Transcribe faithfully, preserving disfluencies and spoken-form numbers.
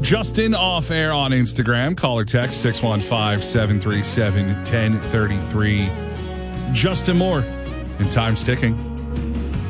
Justin off air on Instagram. Call or text six one five, seven three seven, one zero three three. Justin Moore and time's ticking.